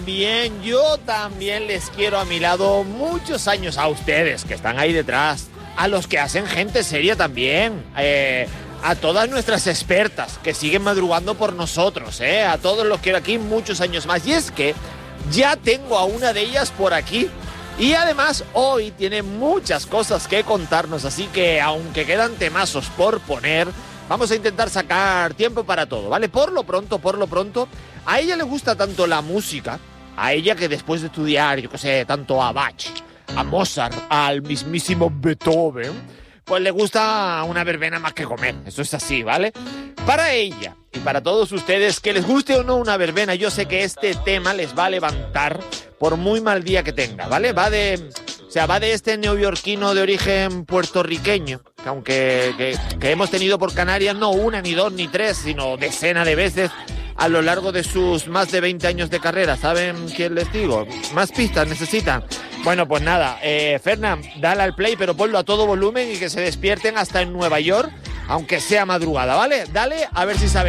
yo también les quiero a mi lado muchos años a ustedes que están ahí detrás, a los que hacen gente seria también, a todas nuestras expertas que siguen madrugando por nosotros, a todos los quiero aquí muchos años más. Y es que ya tengo a una de ellas por aquí. Y además hoy tiene muchas cosas que contarnos, así que aunque quedan temazos por poner, vamos a intentar sacar tiempo para todo, ¿vale? Por lo pronto, a ella le gusta tanto la música, a ella que después de estudiar, yo qué sé, tanto a Bach, a Mozart, al mismísimo Beethoven, pues le gusta una verbena más que comer, eso es así, ¿vale? Para ella y para todos ustedes, que les guste o no una verbena, yo sé que este tema les va a levantar por muy mal día que tenga, ¿vale? Va de este neoyorquino de origen puertorriqueño, que aunque que hemos tenido por Canarias no una, ni dos, ni tres, sino decenas de veces a lo largo de sus más de 20 años de carrera. ¿Saben quién les digo? ¿Más pistas necesitan? Bueno, pues nada, Fernán, dale al play, pero ponlo a todo volumen y que se despierten hasta en Nueva York, aunque sea madrugada, ¿vale? Dale, a ver si saben.